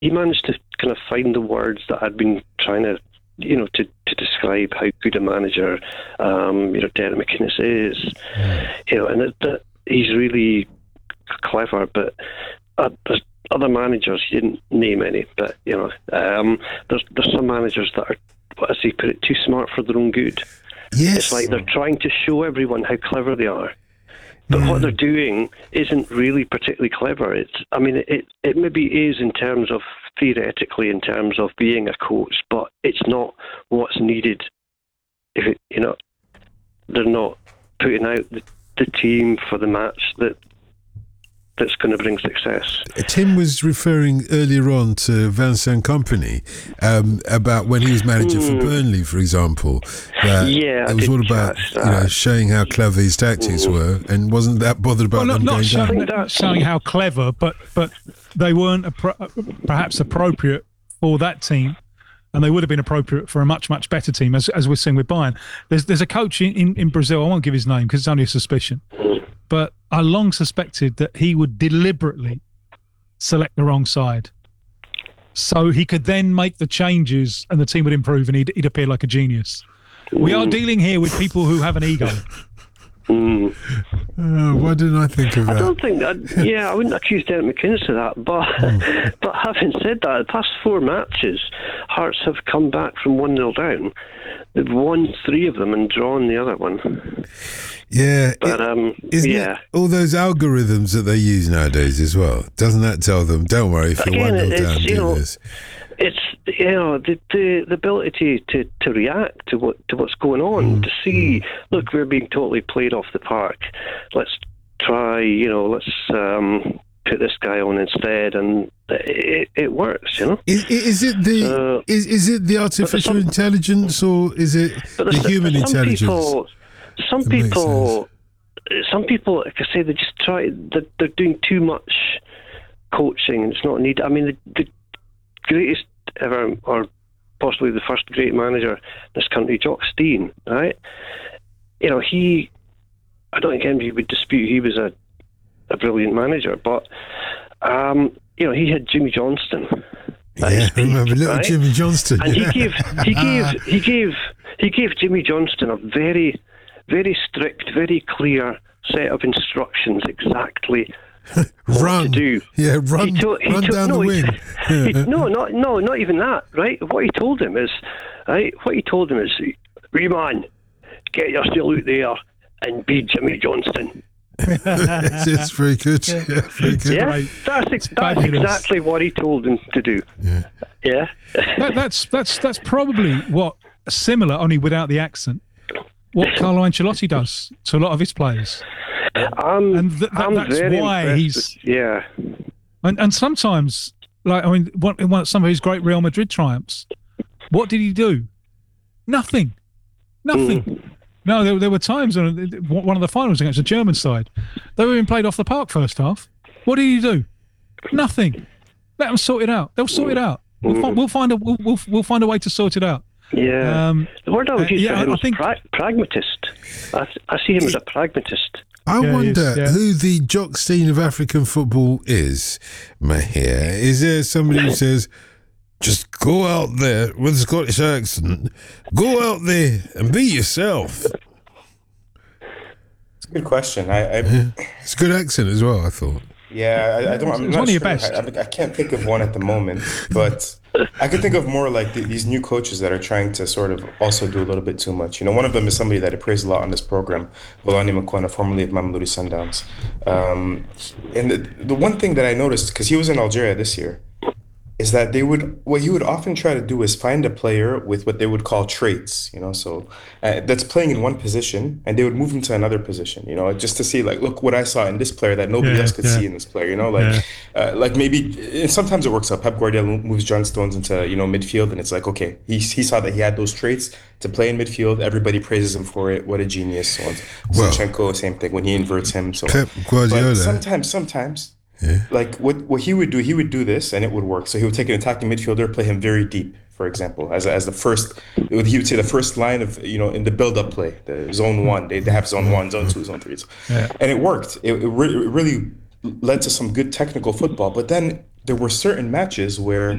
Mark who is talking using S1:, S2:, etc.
S1: he managed to kind of find the words that I'd been trying to, to describe how good a manager, Derek McInnes is. And that he's really clever, but there's other managers, he didn't name any, but, there's some managers that are, as he put it, too smart for their own good.
S2: Yes.
S1: It's like they're trying to show everyone how clever they are. But what they're doing isn't really particularly clever. It maybe is in terms of theoretically, in terms of being a coach, but it's not what's needed. If they're not putting out the team for the match that's going to bring success.
S2: Tim was referring earlier on to Vincent Kompany about when he was manager for Burnley, for example. It was all about showing how clever his tactics were, and wasn't that bothered about them going down.
S3: Not showing how clever, but they weren't perhaps appropriate for that team, and they would have been appropriate for a much, much better team, as we're seeing with Bayern. There's a coach in Brazil, I won't give his name because it's only a suspicion, but I long suspected that he would deliberately select the wrong side so he could then make the changes and the team would improve and he'd appear like a genius. We are dealing here with people who have an ego.
S2: Why didn't I think of that?
S1: I don't think that. I wouldn't accuse Derek McInnes of that. But having said that, the past 4 matches, Hearts have come back from 1-0 down. They've won 3 of them and drawn the other one.
S2: Yeah,
S1: but
S2: isn't it all those algorithms that they use nowadays as well? Doesn't that tell them, don't worry if you're 1-0 down, do this?
S1: It's the ability to react to what's going on, to see, look, we're being totally played off the park. Let's try, let's put this guy on instead, and it works.
S2: Is it the artificial intelligence or is it the human intelligence?
S1: Some people, like I say, they just try. They're doing too much coaching, and it's not needed. I mean, the greatest ever, or possibly the first great manager in this country, Jock Stein, right? I don't think anybody would dispute he was a brilliant manager, but he had Jimmy Johnston.
S2: I remember little Jimmy Johnston,
S1: and he gave Jimmy Johnston a very, very strict, very clear set of instructions exactly what to do.
S2: Yeah, run down the wing.
S1: Not even that, right? What he told him is, Riemann, get yourself out there and be Jimmy Johnston.
S2: It's very good. Yeah, very good.
S1: Yeah, that's exactly what he told him to do. Yeah.
S3: That's probably what, similar, only without the accent, what Carlo Ancelotti does to a lot of his players. That's why he's...
S1: Yeah.
S3: And sometimes, some of his great Real Madrid triumphs, what did he do? Nothing. No, there were times on one of the finals against the German side, they were being played off the park first half. What did he do? Nothing. Let them sort it out. They'll sort it out. We'll find a way to sort it out.
S1: Yeah. The word I would use for him was pragmatist. I see him as a pragmatist.
S2: I wonder who the Jock Stein of African football is, Mahir. Is there somebody who says, just go out there with a Scottish accent, go out there and be yourself?
S4: It's a good question.
S2: It's a good accent as well, I thought.
S4: Yeah, I'm not sure. I can't think of one at the moment, but I could think of more like these new coaches that are trying to sort of also do a little bit too much. One of them is somebody that I praise a lot on this program, Volani Mokoena, formerly of Mamelodi Sundowns. And the one thing that I noticed, because he was in Algeria this year, is that what he would often try to do is find a player with what they would call traits, so that's playing in one position, and they would move him to another position, just to see, like, look what I saw in this player that nobody else could see in this player, like maybe, and sometimes it works out. Pep Guardiola moves John Stones into, midfield, and it's like, okay, he saw that he had those traits to play in midfield. Everybody praises him for it. What a genius. So on. Zinchenko, same thing, when he inverts him. So
S2: Pep Guardiola.
S4: But sometimes. Yeah. Like what he would do this and it would work. So he would take an attacking midfielder, play him very deep, for example, as the first. He would say the first line of in the build-up play, the zone 1. They have zone 1, zone 2, zone 3, and it worked. It really led to some good technical football. But then there were certain matches where